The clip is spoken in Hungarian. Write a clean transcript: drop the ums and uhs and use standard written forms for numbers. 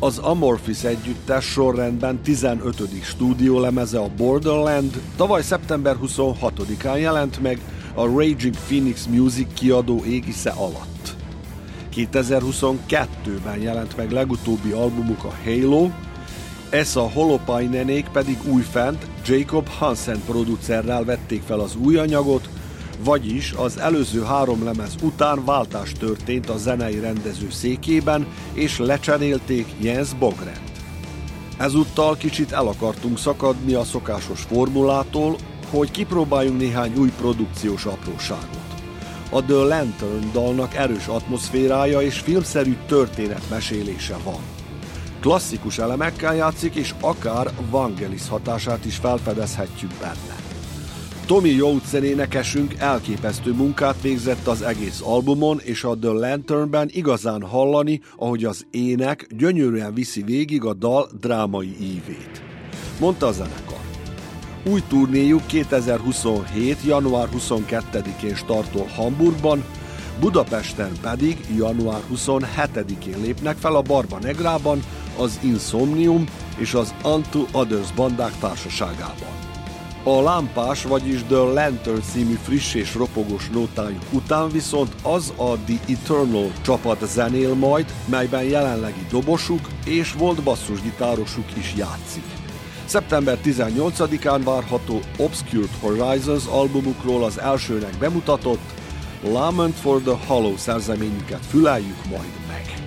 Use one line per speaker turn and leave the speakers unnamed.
Az Amorphis együttes sorrendben 15. stúdiólemeze a Borderland tavaly szeptember 26-án jelent meg a Raging Phoenix Music kiadó égisze alatt. 2022-ben jelent meg legutóbbi albumuk a Halo, Esa Holopainenék pedig újfent Jacob Hansen producerrel vették fel az új anyagot, vagyis az előző 3 lemez után váltás történt a zenei rendező székében, és lecserélték Jens Bogrent. Ezúttal kicsit el akartunk szakadni a szokásos formulától, hogy kipróbáljunk néhány új produkciós apróságot. A The Lantern dalnak erős atmoszférája és filmszerű történetmesélése van. Klasszikus elemekkel játszik, és akár Vangelis hatását is felfedezhetjük benne. Tommy Youtz énekesünk elképesztő munkát végzett az egész albumon, és a The Lanternben igazán hallani, ahogy az ének gyönyörűen viszi végig a dal drámai ívét. Mondta a zenekar. Új turnéjuk 2027. január 22-én startol Hamburgban, Budapesten pedig január 27-én lépnek fel a Barba Negrában, az Insomnium és az Unto Others bandák társaságában. A lámpás, vagyis The Lantern című friss és ropogós nótájuk után viszont az a The Eternal csapat zenél majd, melyben jelenlegi dobosuk és volt basszusgitárosuk is játszik. Szeptember 18-án várható Obscured Horizons albumukról az elsőnek bemutatott Lament for the Hollow szerzeményüket füleljük majd meg.